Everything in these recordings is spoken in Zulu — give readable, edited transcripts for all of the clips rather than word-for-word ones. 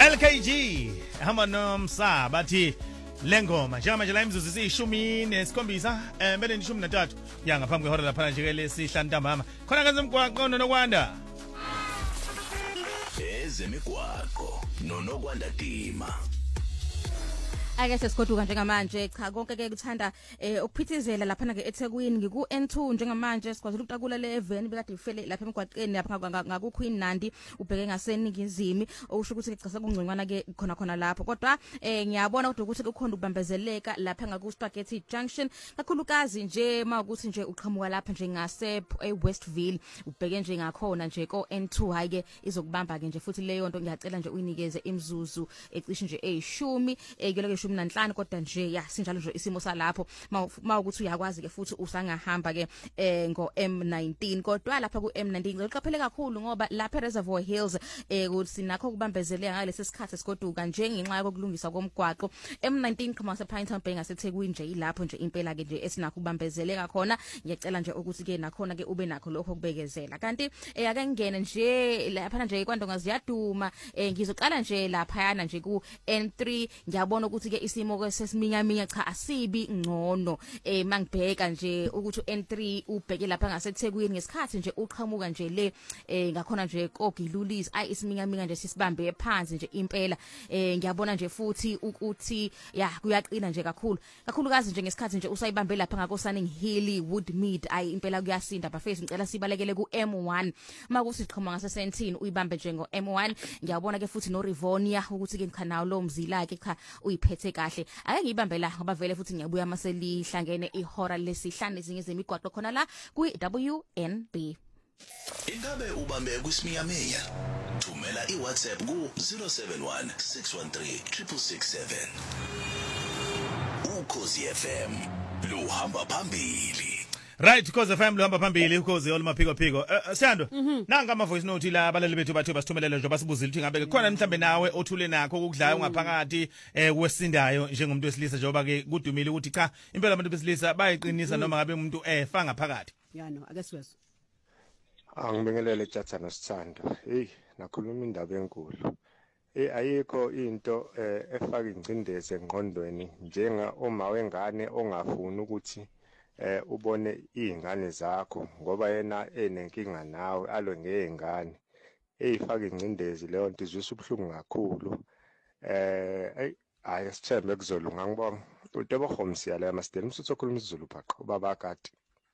LKG hamba nomsa bathi lengoma njengamanje la imzuzu ziyishumi nesikhombisa mbele ndishumi nathathu ya ngaphambi kwehora lapha nje lesihlanu ntambama khona kanze umgwaqo nonokwanda ezemigwaqo nonokwanda Dima. Ake sesigoduka njengamanje cha konke ke kuthanda ukuphithizela lapha ke eThekwini ngiku N2 njengamanje sikwazi ukuqakula le event bekade ifele lapha emgwaqeni lapha ngaku Queen Nandi ubheke ngaseningizimi okusho ukuthi icasa kungcingwana ke khona lapho kodwa ngiyabona kodwa ukuthi kukhona ukubambezeleka lapha ngaku Spaghetti Junction kakhulukazi nje mawukuthi nje uqhamuka lapha nje ngase Westville ubheke nje ngakhona nje ko N2 hayi ke izokubamba ke nje futhi leyo nto ngiyacela nje uyinikeze imzuzu ecishe nje eyishumi ke 15 kodwa nje ya sinjalo nje isimo salapho mawukuthi uyakwazi ke futhi usangahamba ke ngo M19 kodwa lapha ku M19 ngiqaphele kakhulu ngoba lapha Reservoir Hills kuthi nakho kubambezeleka ngalesi sikhathi esigoduka nje ngenxa yokulungiswa komgwaqo M19 khoma se Pinetown Bay ngaseThekwini nje ilapho nje impela ke nje esinakho kubambezeleka khona ngiyacela nje ukuthi ke nakhona ke ube nakho lokho kubekezela kanti ake ngene nje lapha nje ikwandonga ziyaduma ngizoqala nje lapha yana nje ku N3 ngiyabona ukuthi ke isimo ke sesiminyaminya cha asibi ngcono mangibheka nje ukuthi N3 ubheke lapha ngaseThekwini ngesikhathi nje uqhamuka nje le ngakhona nje kogilulisi isiminyaminya nje sisibambe phansi nje impela ngiyabona nje futhi ukuthi ya kuyaqina nje kakhulukazi nje ngesikhathi nje usayibambe lapha ngakoSunning Hill Woodmead impela kuyasinda bafethu ngicela sibalekele ku M1 makuthi siqhama ngase17 uyibambe nje ngo M1 ngiyabona ke futhi no Rivonia ukuthi ke ngikhanawo lo mzila ke cha uyiphethe kahle ake ngiyibambe la ngoba vele futhi ngiyabuya maselihlangene ihora lesihlanu ezinye zemigwaqo khona la ku WNB. Ingabe ubambe kwisiminyaminya thumela iWhatsApp ku 071 613 667 Ukhozi FM lo hamba phambili. Right Ukhozi FM lo hamba phambili Ukhozi olumaphiko Siyando nanga ama voice note la abalali bethu bathu basithumelele nje basibuzile ukuthi ngabe khona mhlambe nawe othule nakho ukudlayo ngaphakathi kwesindayo njengomuntu wesilisa njengoba ke kudumile ukuthi cha impela abantu besilisa bayiqinisa noma ngabe umuntu efa ngaphakathi yano ake siwezwe angibingelele Jathana Sithando nakhuluma indaba enkulu ayikho into efaka ingcindezi engqondweni njenga uma wengane ongafuni ukuthi ubone izingane zakho ngoba yena enenkinga nawe alwe ngezingane eyifaka ingcindezi leyo nto izwisa ubhlungu kakhulu ayisithembe kuzolunga ngibonga uTebohomsiya la Masdeni umsuthu okhuluma isiZulu phaqo baba kati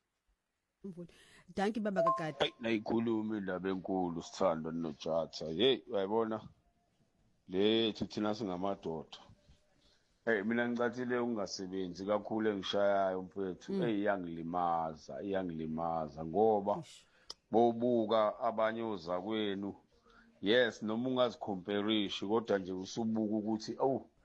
Danki baba kakade nayikhuluma indaba enkulu Sithando noJatha uyayibona lethu thina singamadoda mina ngicathile ungasebenzi kakhulu engishayayo mfethu iyangilimaza ngoba bobuka abanye ozakwenu yes noma ungazicomparish kodwa nje usubuka ukuthi